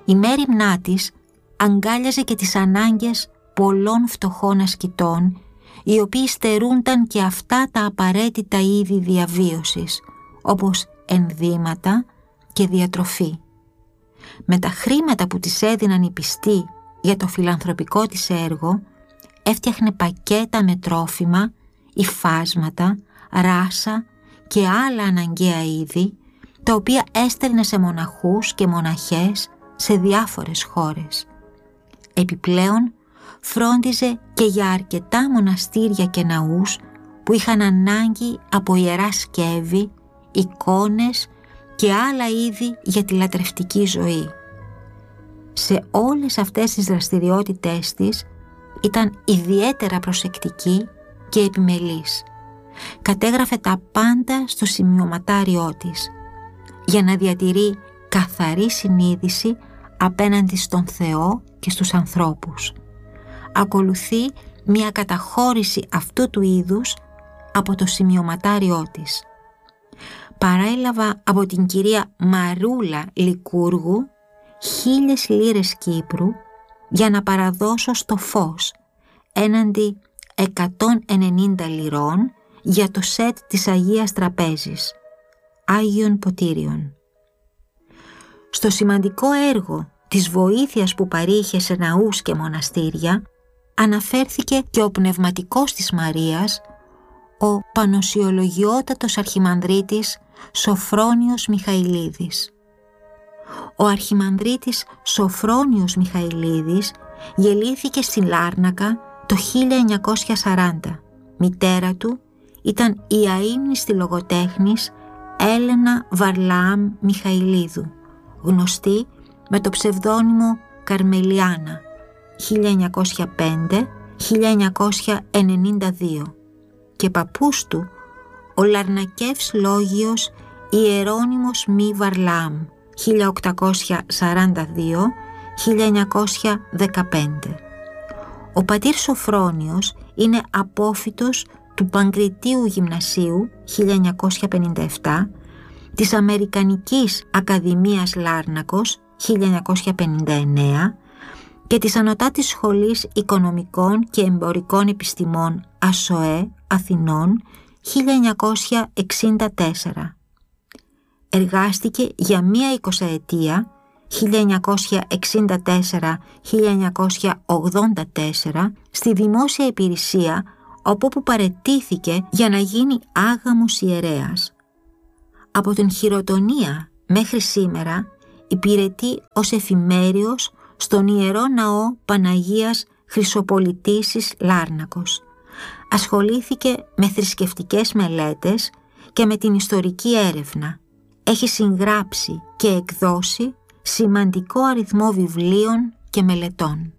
Η μέριμνά της αγκάλιαζε και τις ανάγκες πολλών φτωχών ασκητών, οι οποίοι στερούνταν και αυτά τα απαραίτητα είδη διαβίωσης, όπως ενδύματα και διατροφή. Με τα χρήματα που της έδιναν οι πιστοί για το φιλανθρωπικό της έργο, έφτιαχνε πακέτα με τρόφιμα, υφάσματα, ράσα και άλλα αναγκαία είδη, τα οποία έστελνε σε μοναχούς και μοναχές σε διάφορες χώρες. Επιπλέον, φρόντιζε και για αρκετά μοναστήρια και ναούς που είχαν ανάγκη από ιερά σκεύη, εικόνες και άλλα είδη για τη λατρευτική ζωή. Σε όλες αυτές τις δραστηριότητές της ήταν ιδιαίτερα προσεκτική και επιμελής. Κατέγραφε τα πάντα στο σημειωματάριό της, για να διατηρεί καθαρή συνείδηση απέναντι στον Θεό και στους ανθρώπους. Ακολουθεί μια καταχώρηση αυτού του είδους από το σημειωματάριό της. Παρέλαβα από την κυρία Μαρούλα Λικούργου 1.000 λίρες Κύπρου για να παραδώσω στο Φως, έναντι 190 λιρών για το σετ της Αγίας Τραπέζης, Άγιων Ποτήριων. Στο σημαντικό έργο της βοήθειας που παρήχε σε ναούς και μοναστήρια αναφέρθηκε και ο πνευματικός της Μαρίας, ο πανοσιολογιότατος αρχιμανδρίτης Σοφρόνιος Μιχαηλίδης. Ο αρχιμανδρίτης Σοφρόνιος Μιχαηλίδης γεννήθηκε στη Λάρνακα το 1940. Μητέρα του ήταν η αείμνηστη λογοτέχνης Έλενα Βαρλαάμ Μιχαηλίδου, γνωστή με το ψευδόνυμο Καρμελιάνα, 1905-1992, και παππούς του ο Λαρνακεύς Λόγιος Ιερώνυμος Μη Βαρλαάμ, 1842-1915. Ο πατήρ Σοφρόνιος είναι απόφοιτος του Παγκριτίου Γυμνασίου 1957, της Αμερικανικής Ακαδημίας Λάρνακος 1959 και της Ανωτάτης Σχολής Οικονομικών και Εμπορικών Επιστημών ΑΣΟΕ Αθηνών 1964. Εργάστηκε για μία 20ετία, 1964-1984, στη δημόσια υπηρεσία, από όπου παραιτήθηκε για να γίνει άγαμος ιερέας. Από την χειροτονία μέχρι σήμερα υπηρετεί ως εφημέριος στον Ιερό Ναό Παναγίας Χρυσοπολιτήσης Λάρνακος. Ασχολήθηκε με θρησκευτικές μελέτες και με την ιστορική έρευνα. Έχει συγγράψει και εκδώσει σημαντικό αριθμό βιβλίων και μελετών.